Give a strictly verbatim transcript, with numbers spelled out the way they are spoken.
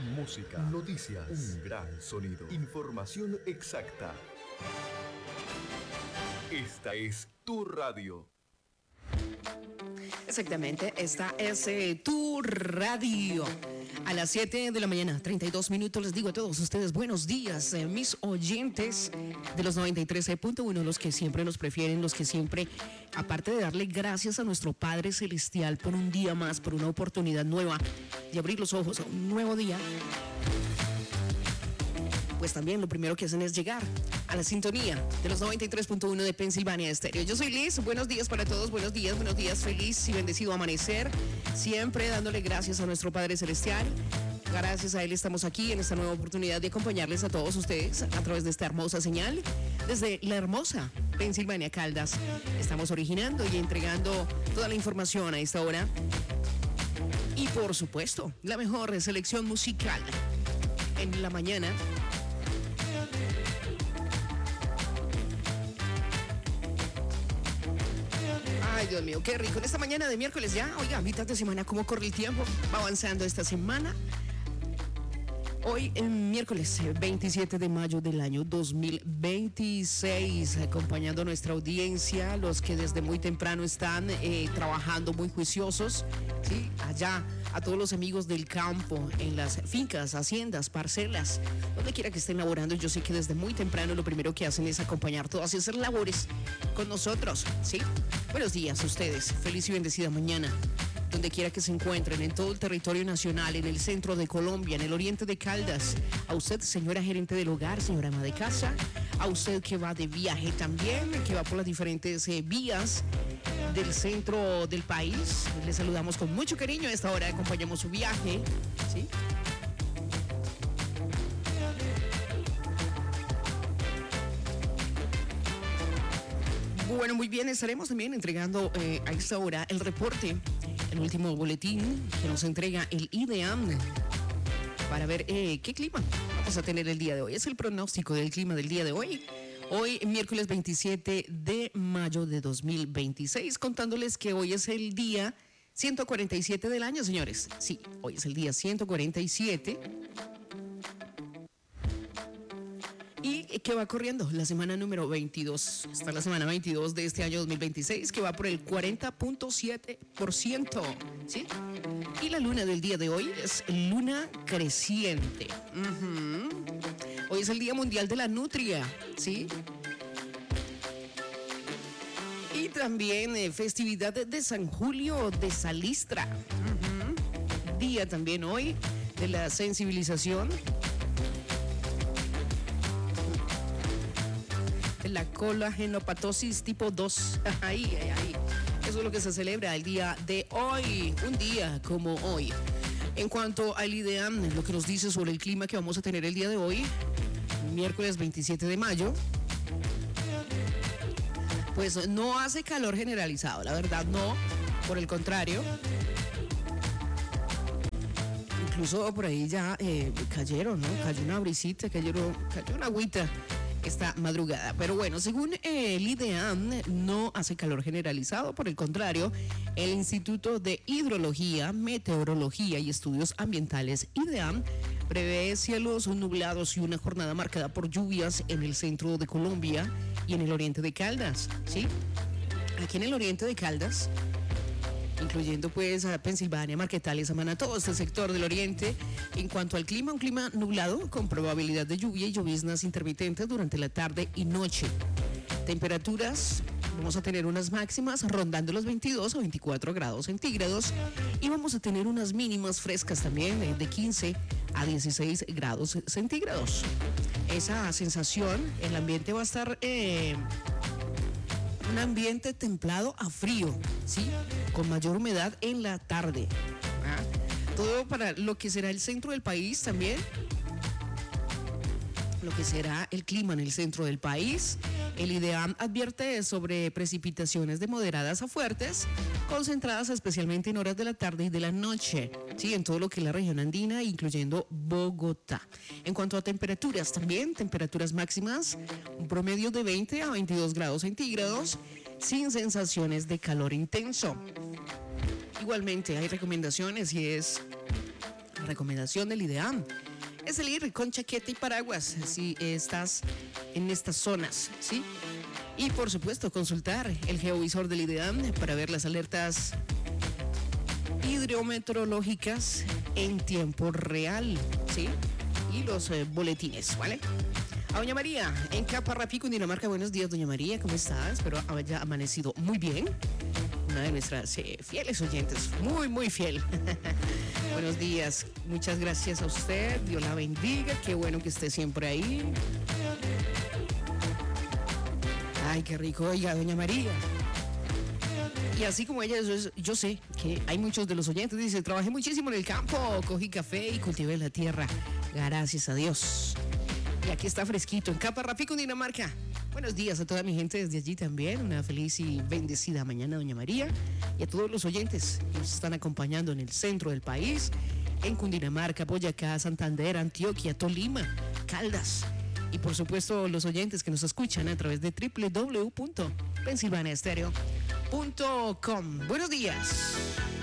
música, noticias, un gran sonido, información exacta. Esta es tu radio. Exactamente, esta es eh, tu radio. A las siete de la mañana, treinta y dos minutos, les digo a todos ustedes buenos días, eh, mis oyentes de los noventa y tres punto uno, los que siempre nos prefieren, los que siempre, aparte de darle gracias a nuestro Padre Celestial por un día más, por una oportunidad nueva de abrir los ojos a un nuevo día, pues también lo primero que hacen es llegar a la sintonía de los noventa y tres punto uno de Pensilvania Estéreo. Yo soy Liz, buenos días para todos, buenos días, buenos días, feliz y bendecido amanecer, siempre dándole gracias a nuestro Padre Celestial. Gracias a Él estamos aquí en esta nueva oportunidad de acompañarles a todos ustedes a través de esta hermosa señal desde la hermosa Pensilvania Caldas. Estamos originando y entregando toda la información a esta hora y por supuesto la mejor selección musical en la mañana. Ay, Dios mío, qué rico. En esta mañana de miércoles ya, oiga, a mitad de semana, ¿cómo corre el tiempo? Va avanzando esta semana. Hoy, en miércoles veintisiete de mayo del año dos mil veintiséis, acompañando a nuestra audiencia, los que desde muy temprano están eh, trabajando muy juiciosos, ¿sí? Allá, a todos los amigos del campo, en las fincas, haciendas, parcelas, donde quiera que estén laborando. Yo sé que desde muy temprano lo primero que hacen es acompañar todas esas labores con nosotros, ¿sí? Buenos días a ustedes, feliz y bendecida mañana. Donde quiera que se encuentren, en todo el territorio nacional, en el centro de Colombia, en el oriente de Caldas, a usted, señora gerente del hogar, señora ama de casa, a usted que va de viaje también, que va por las diferentes eh, vías del centro del país, le saludamos con mucho cariño a esta hora, acompañamos su viaje, ¿sí? Bueno, muy bien, estaremos también entregando eh, a esta hora el reporte, el último boletín que nos entrega el IDEAM para ver eh, qué clima vamos a tener el día de hoy. Es el pronóstico del clima del día de hoy. Hoy, miércoles veintisiete de mayo de dos mil veintiséis, contándoles que hoy es el día ciento cuarenta y siete del año, señores. Sí, hoy es el día ciento cuarenta y siete. Y que va corriendo la semana número veintidós. Está la semana veintidós de este año dos mil veintiséis, que va por el cuarenta punto siete por ciento, ¿sí? Y la luna del día de hoy es luna creciente. Uh-huh. Hoy es el Día Mundial de la Nutria, ¿sí? Y también eh, festividad de San Julio de Salistra. Uh-huh. Día también hoy de la sensibilización la colagenopatosis tipo dos. Ahí, ahí, ahí. Eso es lo que se celebra el día de hoy, un día como hoy. En cuanto al IDEAM, lo que nos dice sobre el clima que vamos a tener el día de hoy, miércoles veintisiete de mayo, pues no hace calor generalizado, la verdad no, por el contrario. Incluso por ahí ya eh, cayeron, ¿no? Cayó una brisita, cayó, cayó una agüita esta madrugada. Pero bueno, según el IDEAM, no hace calor generalizado, por el contrario, el Instituto de Hidrología, Meteorología y Estudios Ambientales, IDEAM, prevé cielos nublados y una jornada marcada por lluvias en el centro de Colombia y en el oriente de Caldas, ¿sí? Aquí en el oriente de Caldas, incluyendo pues a Pensilvania, Marquetales, Samaná, todo este sector del oriente. En cuanto al clima, un clima nublado con probabilidad de lluvia y lloviznas intermitentes durante la tarde y noche. Temperaturas, vamos a tener unas máximas rondando los veintidós o veinticuatro grados centígrados y vamos a tener unas mínimas frescas también de, de quince a dieciséis grados centígrados. Esa sensación, el ambiente va a estar... Eh, un ambiente templado a frío, ¿sí? Con mayor humedad en la tarde. ¿Ah? Todo para lo que será el centro del país también. Lo que será el clima en el centro del país. El IDEAM advierte sobre precipitaciones de moderadas a fuertes, concentradas especialmente en horas de la tarde y de la noche, sí, en todo lo que es la región andina, incluyendo Bogotá. En cuanto a temperaturas, también temperaturas máximas, un promedio de veinte a veintidós grados centígrados, sin sensaciones de calor intenso. Igualmente hay recomendaciones y es recomendación del IDEAM es el ir con chaqueta y paraguas si estás en estas zonas, ¿sí? Y por supuesto consultar el geovisor del IDEAM para ver las alertas hidrometeorológicas en tiempo real, ¿sí? Y los eh, boletines, ¿vale? A doña María, en Caparrapí, Cundinamarca. Buenos días, doña María, ¿cómo estás? Espero haya amanecido muy bien. Una de nuestras eh, fieles oyentes, muy, muy fiel. Buenos días, muchas gracias a usted, Dios la bendiga, qué bueno que esté siempre ahí. Ay, qué rico, oiga, doña María. Y así como ella, yo, yo sé que hay muchos de los oyentes, dice, trabajé muchísimo en el campo, cogí café y cultivé la tierra, gracias a Dios. Y aquí está fresquito, en Caparrapí, Cundinamarca. Buenos días a toda mi gente desde allí también, una feliz y bendecida mañana, doña María, y a todos los oyentes que nos están acompañando en el centro del país, en Cundinamarca, Boyacá, Santander, Antioquia, Tolima, Caldas, y por supuesto los oyentes que nos escuchan a través de doble u doble u doble u punto pensilvania estéreo punto com. Buenos días.